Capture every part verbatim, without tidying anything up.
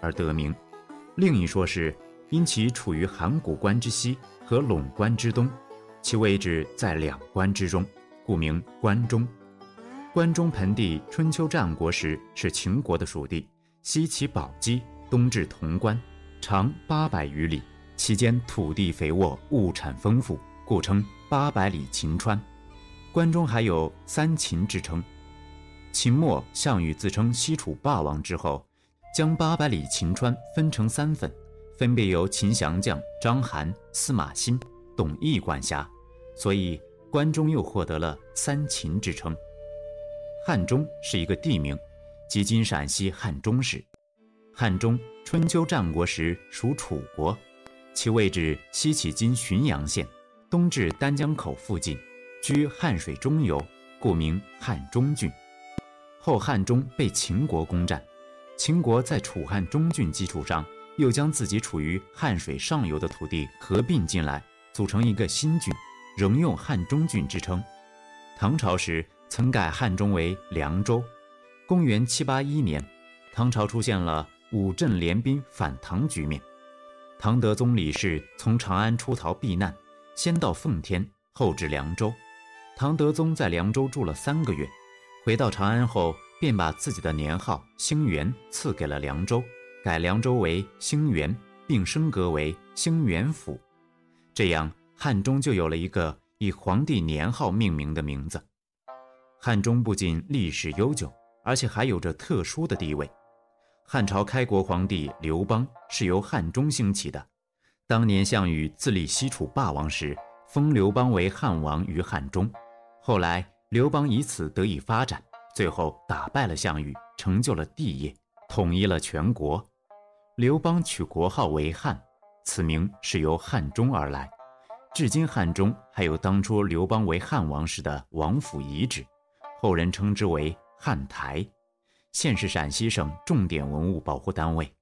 而得名，另一说是因其处于函谷关之西和陇关之东，其位置在两关之中，故名关中。关中盆地春秋战国时是秦国的属地，西起宝鸡，东至潼关，长八百余里，其间土地肥沃，物产丰富，故称八百里秦川。关中还有三秦之称。秦末项羽自称西楚霸王之后，将八百里秦川分成三份，分别由秦降将章邯、司马欣、董翳管辖，所以关中又获得了三秦之称。汉中是一个地名，即今陕西汉中市。汉中春秋战国时属楚国，其位置西起今浔阳县，东至丹江口附近，居汉水中游，故名汉中郡。后汉中被秦国攻占，秦国在楚汉中郡基础上，又将自己处于汉水上游的土地合并进来，组成一个新郡，仍用汉中郡之称。唐朝时曾改汉中为凉州。公元七八一年，唐朝出现了五镇联兵反唐局面。唐德宗李氏从长安出逃避难，先到奉天，后至凉州。唐德宗在凉州住了三个月，回到长安后，便把自己的年号兴元赐给了凉州，改凉州为兴元，并升格为兴元府。这样，汉中就有了一个以皇帝年号命名的名字。汉中不仅历史悠久，而且还有着特殊的地位。汉朝开国皇帝刘邦是由汉中兴起的。当年项羽自立西楚霸王时，封刘邦为汉王于汉中。后来刘邦以此得以发展，最后打败了项羽，成就了帝业，统一了全国。刘邦取国号为汉，此名是由汉中而来。至今汉中还有当初刘邦为汉王时的王府遗址，后人称之为汉台，现是陕西省重点文物保护单位。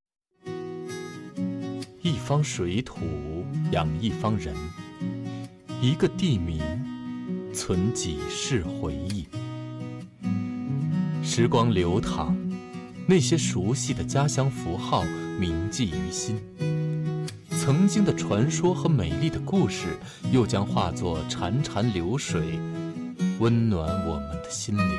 一方水土养一方人，一个地名存几世回忆。时光流淌，那些熟悉的家乡符号铭记于心，曾经的传说和美丽的故事又将化作潺潺流水，温暖我们的心灵。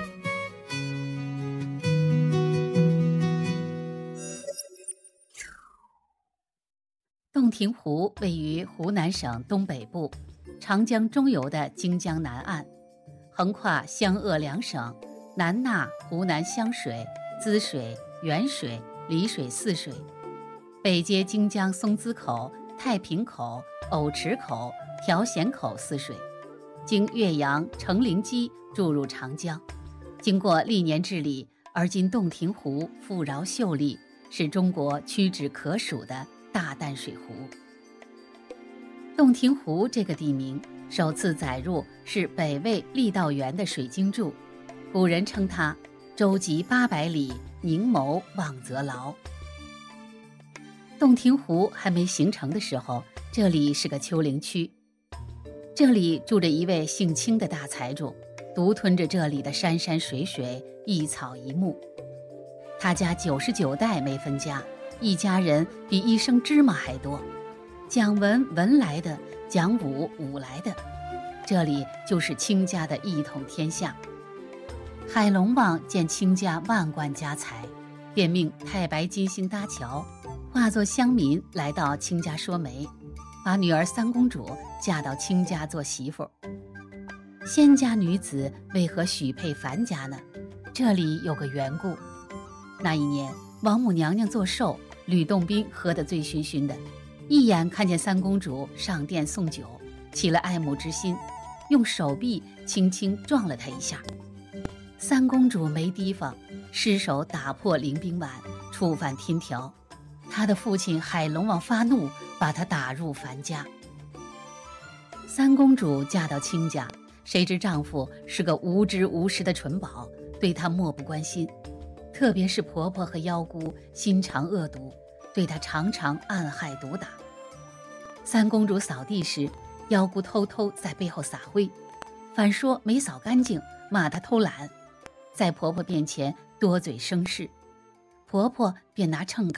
洞庭湖位于湖南省东北部，长江中游的荆江南岸，横跨湘鄂两省，南纳湖南湘水、滋水、沅水、澧水四水，北接荆江松滋口、太平口、藕池口、条咸口四水，经岳阳、成陵矶注入长江。经过历年治理，而今洞庭湖富饶秀丽，是中国屈指可数的大淡水湖。洞庭湖这个地名首次载入是北魏郦道元的水经注，古人称它舟楫八百里，凝眸望则牢。洞庭湖还没形成的时候，这里是个丘陵区，这里住着一位姓卿的大财主，独吞着这里的山山水水，一草一木。他家九十九代没分家，一家人比一升芝麻还多，讲文文来的，讲武武来的，这里就是卿家的一统天下。海龙王见卿家万贯家财，便命太白金星搭桥，化作乡民来到卿家说媒，把女儿三公主嫁到卿家做媳妇。仙家女子为何许配樊家呢？这里有个缘故。那一年王母娘娘做寿，吕洞宾喝得醉醺醺的，一眼看见三公主上殿送酒，起了爱慕之心，用手臂轻轻撞了她一下。三公主没提防，失手打破凌冰碗，触犯天条。她的父亲海龙王发怒，把她打入樊家。三公主嫁到卿家，谁知丈夫是个无知无识的蠢宝，对她漠不关心，特别是婆婆和妖姑心肠恶毒，对她常常暗害毒打。三公主扫地时，妖姑偷偷在背后撒灰，反说没扫干净，骂她偷懒，在婆婆面前多嘴生事，婆婆便拿秤